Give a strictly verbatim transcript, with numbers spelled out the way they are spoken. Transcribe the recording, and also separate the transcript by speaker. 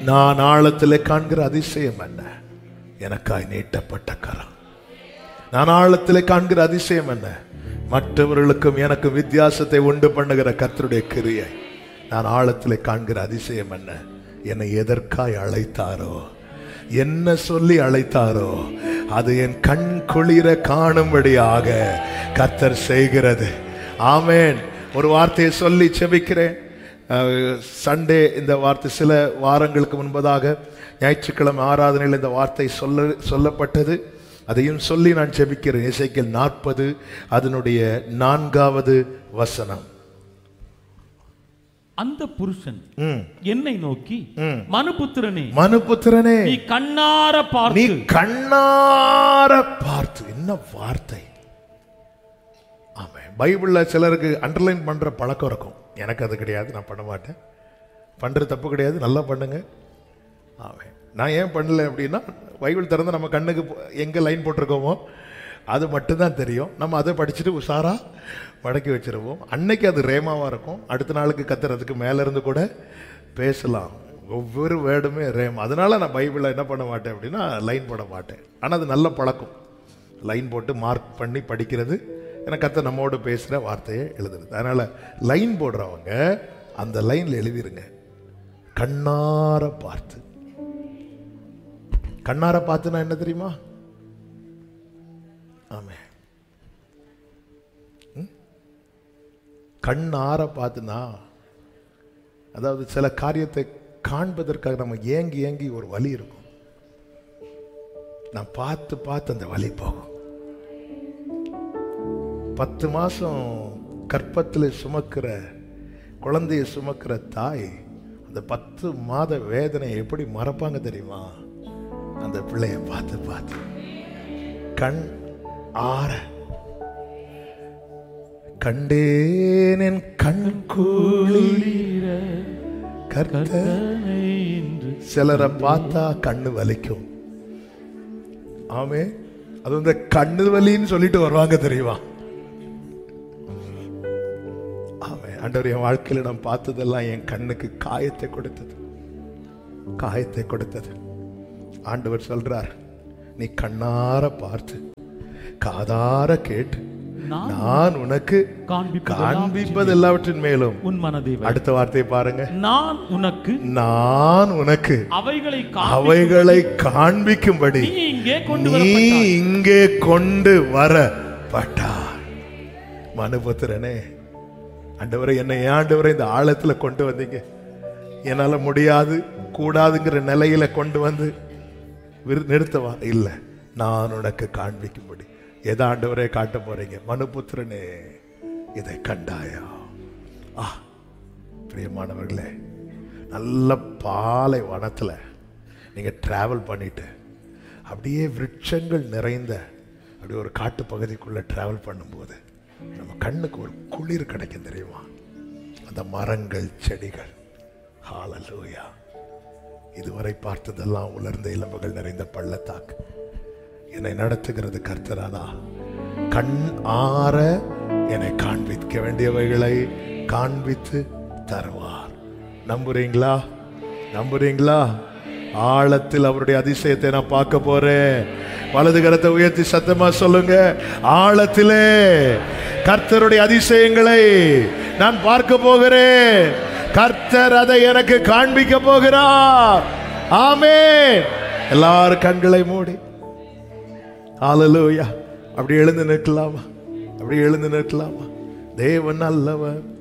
Speaker 1: நான் ஆழத்திலே காண்கிற அதிசயம் என்ன? எனக்காய் நீட்டப்பட்ட கரம். நான் ஆழத்திலே காண்கிற அதிசயம் என்ன? மற்றவர்களுக்கும் எனக்கு வித்தியாசத்தை உண்டு பண்ணுகிற கர்த்தருடைய கிரியை. நான் ஆழத்திலே காண்கிற அதிசயம் என்ன? என்னை எதற்காய் அழைத்தாரோ, என்ன சொல்லி அழைத்தாரோ அது என் கண் குளிர காணும்படியாக கர்த்தர் செய்கிறது. ஆமேன். ஒரு வார்த்தையை சொல்லி செபிக்கிறேன். சண்டே இந்த வார்த்தை சில வாரங்களுக்கு முன்பதாக ஞாயிற்றுக்கிழமை ஆராதனையில் இந்த வார்த்தை சொல்ல சொல்லப்பட்டது. அதையும் சொல்லி நான் செபிக்கிறேன். எசேக்கியேல் நாற்பது அதனுடைய நான்காவது வசனம்.
Speaker 2: அந்த புருஷன் என்னை நோக்கி, மனுபுத்திரனே
Speaker 1: மனுபுத்திரனே
Speaker 2: நீ கண்ணார பார்த்து,
Speaker 1: நீ கண்ணார பார்த்து. என்ன வார்த்தை! ஆமா, பைபிள்ல சிலருக்கு அண்டர்லைன் பண்ற பழக்கம் இருக்கும். எனக்கு அது கிடையாது, நான் பண்ண மாட்டேன். பண்றது தப்பு கிடையாது, நல்லா பண்ணுங்க. ஆமா, நான் ஏன் பண்ணல அப்படின்னா, பைபிள் திறந்து நம்ம கண்ணுக்கு எங்க லைன் போட்டிருக்கோமோ அது மட்டும்தான் தெரியும். நம்ம அதை படிச்சுட்டு உஷாரா மடக்கி வச்சிருவோம். அன்னைக்கு அது ரேமாவா இருக்கும். அடுத்த நாளுக்கு கத்துறதுக்கு மேல இருந்து கூட பேசலாம். ஒவ்வொரு வேர்டுமே ரேமா. அதனால நான் பைபிளை என்ன பண்ண மாட்டேன் அப்படின்னா, லைன் போட மாட்டேன். ஆனால் அது நல்ல பழக்கம், லைன் போட்டு மார்க் பண்ணி படிக்கிறது. எனக்கு கத்த நம்மோடு பேசுகிற வார்த்தையை எழுதுறது. அதனால லைன் போடுறவங்க அந்த லைன்ல எழுதிருங்க, கண்ணார பார்த்து. கண்ணார பார்த்துனா என்ன தெரியுமா? ஆமே, கண்ணார பார்த்துனா, அதாவது சில காரியத்தை காண்பதற்காக நம்ம ஏங்கி ஏங்கி ஒரு வலி இருக்கும். நான் பார்த்து பார்த்து அந்த வலி போகும். பத்து மாசம் கற்பத்தில் சுமக்கிற குழந்தைய சுமக்கிற தாய் அந்த பத்து மாத வேதனை எப்படி மறப்பாங்க தெரியுமா? அந்த பிள்ளைய பார்த்து பார்த்து கண் ஆற கண்டேன் என் கண் குளிர கர்த்தனை. சிலரை பார்த்தா கண்ணு வலிக்கும். ஆமே, அது வந்து கண்ணு வலின்னு சொல்லிட்டு வருவாங்க தெரியுமா? ஆமே, ஆண்டவர் என் வாழ்க்கையில நான் பார்த்ததெல்லாம் என் கண்ணுக்கு காயத்தை கொடுத்தது, காயத்தை கொடுத்தது. ஆண்டவர் சொல்றார், நீ கண்ணார பார்த்து காதார கேட்டு நான் உனக்கு காண்பிப்பது எல்லாவற்றின் மேலும்
Speaker 2: உன் மனதை.
Speaker 1: அடுத்த வார்த்தையை பாருங்க,
Speaker 2: நான் உனக்கு
Speaker 1: நான் உனக்கு
Speaker 2: அவைகளை
Speaker 1: அவைகளை காண்பிக்கும்படி நீ இங்கே கொண்டு வரப்பட்டார். மனுபுத்திரனே, ஆண்டவரை என்னை ஆண்டவரை இந்த ஆழத்துல கொண்டு வந்தீங்க. என்னால முடியாது கூடாதுங்கிற நிலையில கொண்டு வந்து நிறுத்தவா இல்ல, நான் உனக்கு காண்பிக்கும்படி. எதை ஆண்டவரே காட்ட போறீங்க? மனுபுத்திரனே, இதை கண்டாயா? ஆ, பிரியமானவர்களே, நல்ல பாலை வனத்துல நீங்க டிராவல் பண்ணிட்டு அப்படியே விருட்சங்கள் நிறைந்த அப்படி ஒரு காட்டு பகுதிக்குள்ள டிராவல் பண்ணும்போது நம்ம கண்ணுக்கு ஒரு குளிர் கிடைக்கும் தெரியுமா? அந்த மரங்கள், செடிகள். ஹல்லேலூயா. இதுவரை பார்த்ததெல்லாம் உலர்ந்த இளம்புகள் நிறைந்த பள்ளத்தாக்கு. என்னை நடத்துகிறது கர்த்தரானா? கண் ஆற என்னை காண்பிக்க வேண்டியவைகளை காண்பித்து தருவார். நம்புறீங்களா? நம்புறீங்களா? ஆழத்தில் அவருடைய அதிசயத்தை நான் பார்க்க போறேன். வலது கரத்தை உயர்த்தி சத்தமா சொல்லுங்க, ஆழத்திலே கர்த்தருடைய அதிசயங்களை நான் பார்க்க போகிறேன். கர்த்தர் அதை எனக்கு காண்பிக்க போகிறார். ஆமென். எல்லாரும் கண்களை மூடி ஹல்லேலூயா. அப்படி எழுந்து நிற்கலாமா? அப்படி எழுந்து நிற்கலாமா? தேவன் நல்லவர்.